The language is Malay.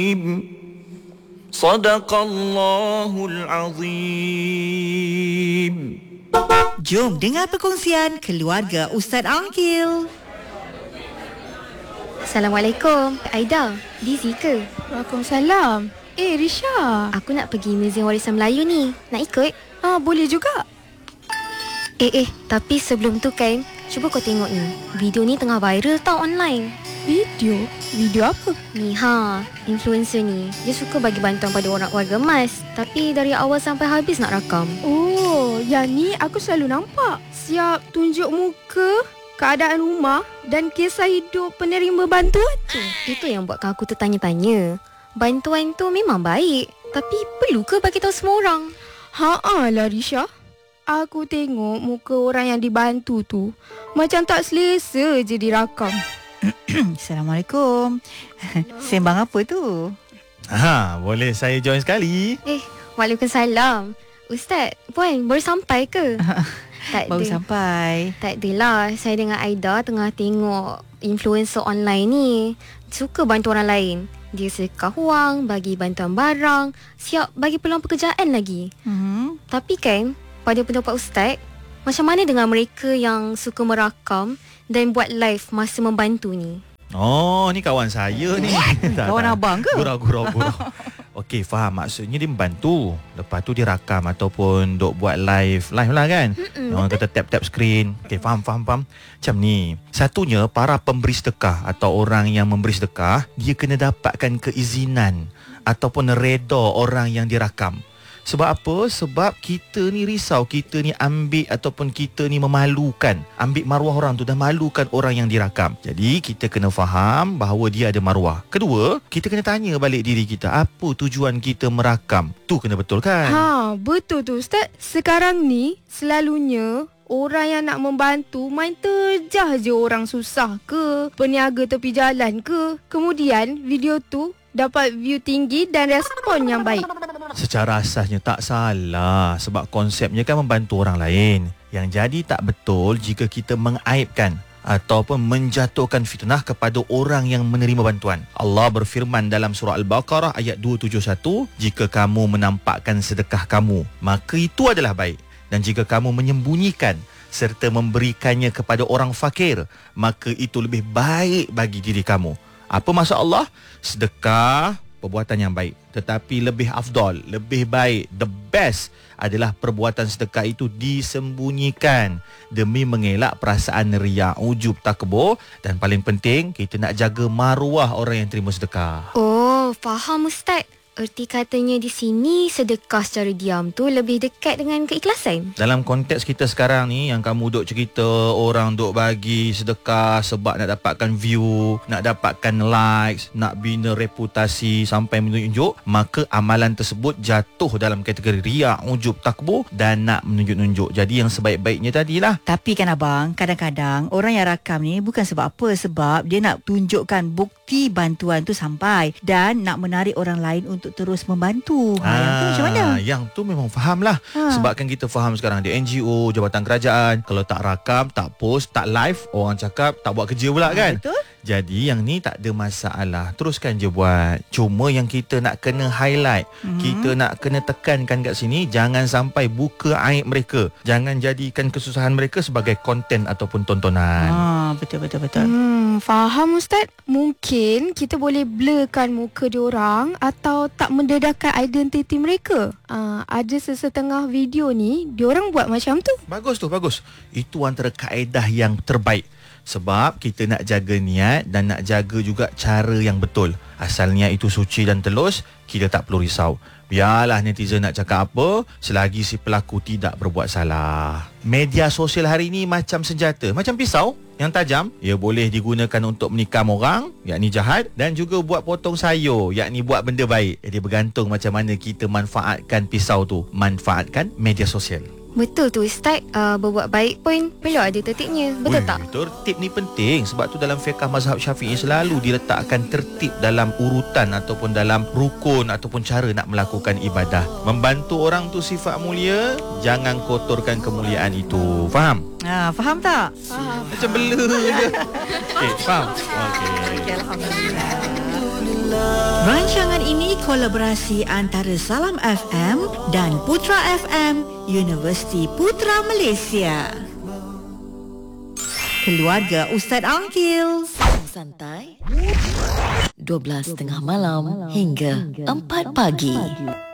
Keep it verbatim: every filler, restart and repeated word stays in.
Sadaqallahul Azim. Jom dengar perkongsian keluarga Ustaz Angkil. Assalamualaikum. Aida, busy ke? Waalaikumsalam. Eh, Risha. Aku nak pergi Museum Warisan Melayu ni. Nak ikut? Ah, boleh juga. Eh, eh, tapi sebelum tu kan, cuba kau tengok ni. Video ni tengah viral tau online. Video? Video apa? Ni ha, influencer ni. Dia suka bagi bantuan pada orang warga emas. Tapi dari awal sampai habis nak rakam. Oh, yang ni aku selalu nampak. Siap tunjuk muka, keadaan rumah dan kisah hidup penerima bantuan tu. Itu yang buatkan aku tertanya-tanya. Bantuan tu memang baik, tapi perlu ke bagi tahu semua orang? Haa lah Risha. Aku tengok muka orang yang dibantu tu macam tak selesa je dirakam. Assalamualaikum. Sembang apa tu? Ha, boleh saya join sekali? Eh, Waalaikumsalam. Ustaz, Puan baru sampai ke? Tak Baru ada. sampai. Tak adalah. Saya dengan Aida tengah tengok influencer online ni. Suka bantu orang lain. Dia sedekah wang, bagi bantuan barang, siap bagi peluang pekerjaan lagi. Hmm. Tapi kan, pada pendapat Ustaz, macam mana dengan mereka yang suka merakam dan buat live masa membantu ni? Oh, ni kawan saya ni. Tak, Kawan tak. abang ke? Gurau, gurau, gurau. Okey, faham. Maksudnya dia membantu. Lepas tu dia rakam ataupun duk buat live. Live lah kan? Mm-mm, Orang kata tap-tap screen. Okey, faham, faham, faham. Macam ni. Satunya, para pemberi sedekah atau orang yang memberi sedekah, dia kena dapatkan keizinan ataupun reda orang yang dirakam. Sebab apa? Sebab kita ni risau, kita ni ambil ataupun kita ni memalukan, ambil maruah orang tu dan malukan orang yang dirakam. Jadi kita kena faham bahawa dia ada maruah. Kedua, kita kena tanya balik diri kita, apa tujuan kita merakam? Tu kena betulkan. Ha, betul tu Ustaz. Sekarang ni selalunya orang yang nak membantu main terjah je orang susah ke, peniaga tepi jalan ke. Kemudian video tu dapat view tinggi dan respon yang baik. Secara asasnya tak salah, sebab konsepnya kan membantu orang lain. Yang jadi tak betul jika kita mengaibkan ataupun menjatuhkan fitnah kepada orang yang menerima bantuan. Allah berfirman dalam surah Al-Baqarah ayat dua tujuh satu, jika kamu menampakkan sedekah kamu, maka itu adalah baik. Dan jika kamu menyembunyikan serta memberikannya kepada orang fakir, maka itu lebih baik bagi diri kamu. Apa maksud Allah? Sedekah perbuatan yang baik, tetapi lebih afdal, lebih baik, the best adalah perbuatan sedekah itu disembunyikan demi mengelak perasaan riak, ujub, takbur, dan paling penting kita nak jaga maruah orang yang terima sedekah. Oh, faham Ustaz. Erti katanya di sini sedekah secara diam tu lebih dekat dengan keikhlasan. Dalam konteks kita sekarang ni, yang kamu duk cerita orang duk bagi sedekah sebab nak dapatkan view, nak dapatkan likes, nak bina reputasi sampai menunjuk, maka amalan tersebut jatuh dalam kategori riak, ujub, takbur dan nak menunjuk-nunjuk. Jadi yang sebaik-baiknya tadilah. Tapi kan abang, kadang-kadang orang yang rakam ni bukan sebab apa, sebab dia nak tunjukkan bukti bantuan tu sampai dan nak menarik orang lain untuk terus membantu. Ha, yang tu macam mana? Yang tu memang faham lah. Ha. Sebab kan kita faham sekarang dia N G O, jabatan kerajaan, kalau tak rakam, tak post, tak live, orang cakap tak buat kerja pula kan. Betul. Jadi yang ni tak ada masalah, teruskan je buat. Cuma yang kita nak kena highlight, mm-hmm. kita nak kena tekankan kat sini, jangan sampai buka aib mereka, jangan jadikan kesusahan mereka sebagai konten ataupun tontonan. Ah, betul betul betul. Hmm, faham Ustaz. Mungkin kita boleh blurkan muka diorang atau tak mendedahkan identiti mereka. Ah, ada sesetengah video ni diorang buat macam tu. Bagus tu, bagus. Itu antara kaedah yang terbaik. Sebab kita nak jaga niat dan nak jaga juga cara yang betul. Asal niat itu suci dan telus, kita tak perlu risau. Biarlah netizen nak cakap apa, selagi si pelaku tidak berbuat salah. Media sosial hari ini macam senjata, macam pisau yang tajam. Ia boleh digunakan untuk menikam orang, yakni jahat, dan juga buat potong sayur, yakni buat benda baik. Jadi bergantung macam mana kita manfaatkan pisau tu, manfaatkan media sosial. Betul tu Ustaz. uh, Berbuat baik pun perlu ada tertibnya. Betul Ui, tak? Tertib ni penting. Sebab tu dalam fiqh mazhab Syafi'i selalu diletakkan tertib dalam urutan ataupun dalam rukun ataupun cara nak melakukan ibadah. Membantu orang tu sifat mulia, jangan kotorkan kemuliaan itu. Faham? Ah, faham tak? Faham. Macam bela je. Okay, faham? Okay. Okay, alhamdulillah. Rancangan ini kolaborasi antara Salam F M dan Putra F M, Universiti Putra Malaysia. Keluarga Ustaz Angkil. Santai dua belas tiga puluh malam hingga empat pagi.